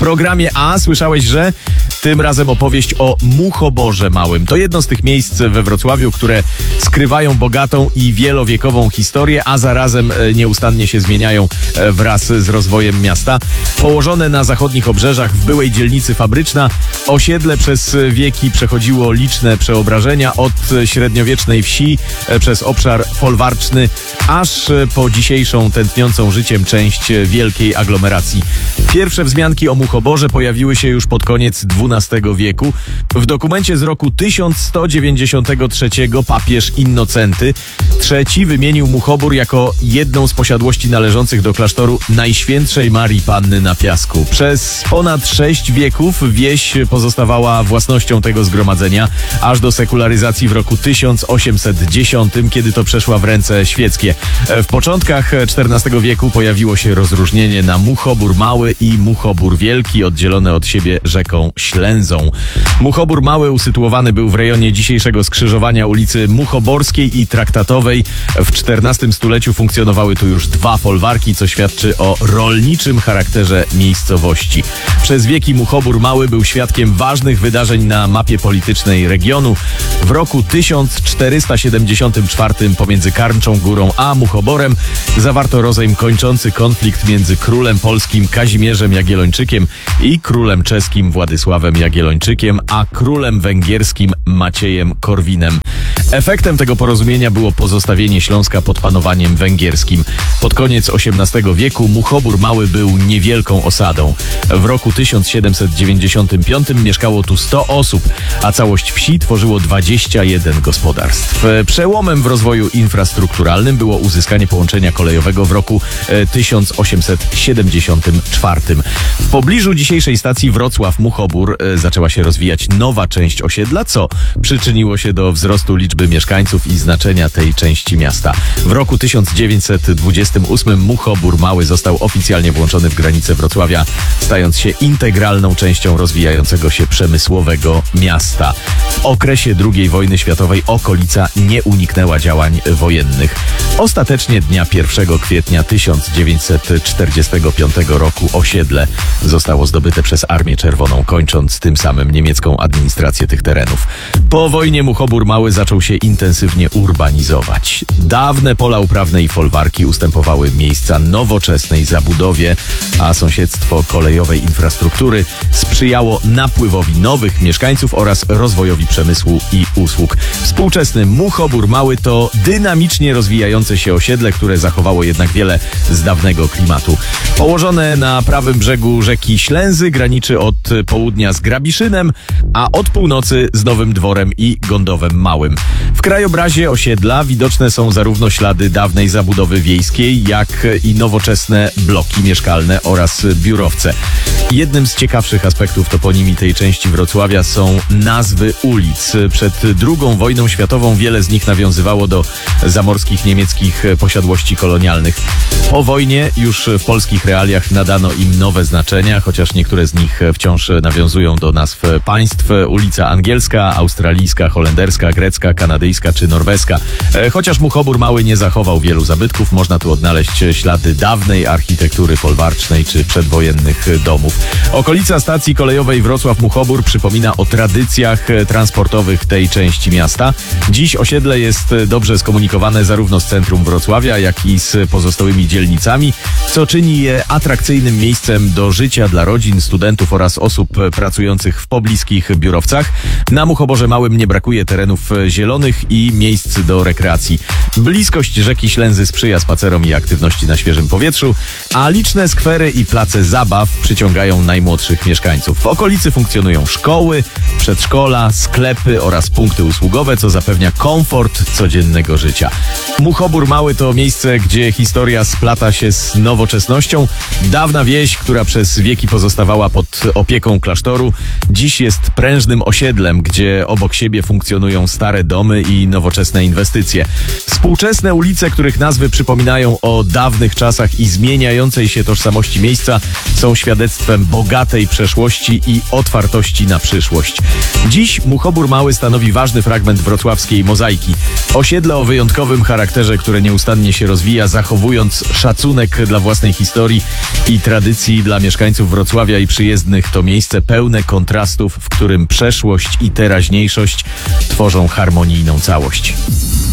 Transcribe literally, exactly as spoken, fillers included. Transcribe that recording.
programie A słyszałeś, że tym razem opowieść o Muchoborze Małym. To jedno z tych miejsc we Wrocławiu, które skrywają bogatą i wielowiekową historię, a zarazem nieustannie się zmieniają wraz z rozwojem miasta. Położone na zachodnich obrzeżach w byłej dzielnicy Fabryczna, osiedle przez wieki przechodziło liczne przeobrażenia od średniowiecznej wsi przez obszar folwarczny, aż po dzisiejszą tętniącą życiem część wielkiej aglomeracji. Pierwsze wzmianki o Muchoborze pojawiły się już pod koniec dwunastego wieku. W dokumencie z roku tysiąc sto dziewięćdziesiątego trzeciego papież Innocenty trzeci wymienił Muchobór jako jedną z posiadłości należących do klasztoru Najświętszej Marii Panny na Piasku. Przez ponad sześć wieków wieś pozostawała własnością tego zgromadzenia, aż do sekularyzacji w roku tysiąc osiemset dziesiątym, kiedy to przeszła w ręce świeckie. W początkach czternastego wieku pojawiło się rozróżnienie na Muchobór Mały i Muchobór Wielki, oddzielone od siebie rzeką Ślęzą. Muchobór Mały usytuowany był w rejonie dzisiejszego skrzyżowania ulicy Muchoborskiej i Traktatowej. W czternastym stuleciu funkcjonowały tu już dwa folwarki, co świadczy o rolniczym charakterze miejscowości. Przez wieki Muchobór Mały był świadkiem ważnych wydarzeń na mapie politycznej regionu. W roku tysiąc czterysta siedemdziesiątym czwartym pomiędzy Karmczą Górą a Muchoborem zawarto rozejm kończący konflikt między królem polskim Kazimierzem Jagiellończykiem i królem czeskim Władysławem Jagiellończykiem, a królem węgierskim Maciejem Korwinem. Efektem tego porozumienia było pozostawienie Śląska pod panowaniem węgierskim. Pod koniec osiemnastego wieku Muchobór Mały był niewielką osadą. W roku tysiąc siedemset dziewięćdziesiątym piątym mieszkało tu sto osób, a całość wsi tworzyło dwadzieścia jeden gospodarstw. Przełomem w rozwoju infrastrukturalnym było uzyskanie połączenia kolejowego w roku tysiąc osiemset siedemdziesiątym czwartym. W pobliżu dzisiejszej stacji Wrocław-Muchobór zaczęła się rozwijać nowa część osiedla, co przyczyniło się do wzrostu liczby mieszkańców i znaczenia tej części miasta. W roku tysiąc dziewięćset dwudziestym ósmym Muchobór Mały został oficjalnie włączony w granice Wrocławia, stając się integralną częścią rozwijającego się przemysłowego miasta. W okresie drugiej wojny światowej okolica nie uniknęła działań wojennych. Ostatecznie dnia pierwszego kwietnia tysiąc dziewięćset czterdziestego piątego roku osiedle zostało zdobyte przez Armię Czerwoną, kończąc tym samym niemiecką administrację tych terenów. Po wojnie Muchobór Mały zaczął się intensywnie urbanizować. Dawne pola uprawne i folwarki ustępowały miejsca nowoczesnej zabudowie, a sąsiedztwo kolejowej infrastruktury sprzyjało napływowi nowych mieszkańców oraz rozwojowi przemysłu i usług. Współczesny Muchobór Mały to dynamicznie rozwijające się osiedle, które zachowało jednak wiele z dawnego klimatu. Położone na prawym brzegu rzeki Ślęzy, graniczy od południa z Grabiszynem, a od północy z Nowym Dworem i Gądowem Małym. W krajobrazie osiedla widoczne są zarówno ślady dawnej zabudowy wiejskiej, jak i nowoczesne bloki mieszkalne oraz biurowce. Jednym z ciekawszych aspektów toponimii tej części Wrocławia są nazwy ulic. Przed drugą wojną światową wiele z nich nawiązywało do zamorskich niemieckich posiadłości kolonialnych. Po wojnie już w polskich realiach nadano im nowe znaczenia, chociaż niektóre z nich wciąż nawiązują do nazw państw. Ulica Angielska, Australijska, Holenderska, Grecka, Kanadyjska czy Norweska. Chociaż Muchobór Mały nie zachował wielu zabytków, można tu odnaleźć ślady dawnej architektury folwarcznej czy przedwojennych domów. Okolica stacji kolejowej Wrocław-Muchobór przypomina o tradycjach transportowych tej części miasta. Dziś osiedle jest dobrze skomunikowane zarówno z centrum Wrocławia, jak i z pozostałymi dzielnicami, co czyni je atrakcyjnym miejscem do życia dla rodzin, studentów oraz osób pracujących w pobliskich biurowcach. Na Muchoborze Małym nie brakuje terenów zielonych i miejsc do rekreacji. Bliskość rzeki Ślęzy sprzyja spacerom i aktywności na świeżym powietrzu, a liczne skwery i place zabaw przyciągają najmłodszych mieszkańców. W okolicy funkcjonują szkoły, przedszkola, sklepy oraz punkty usługowe, co zapewnia komfort codziennego życia. Muchobór Mały to miejsce, gdzie historia splata się z nowoczesnością. Dawna wieś, która przez wieki pozostawała pod opieką klasztoru, dziś jest prężnym osiedlem, gdzie obok siebie funkcjonują stare domy i nowoczesne inwestycje. Współczesne ulice, których nazwy przypominają o dawnych czasach i zmieniającej się tożsamości miejsca, są świadectwem bogatej przeszłości i otwartości na przyszłość. Dziś Muchobór Mały stanowi ważny fragment wrocławskiej mozaiki. Osiedle o wyjątkowym charakterze, które nieustannie się rozwija, zachowując szacunek dla własnej historii i tradycji dla mieszkańców Wrocławia i przyjezdnych. To miejsce pełne kontrastów, w którym przeszłość i teraźniejszość tworzą harmonijną całość.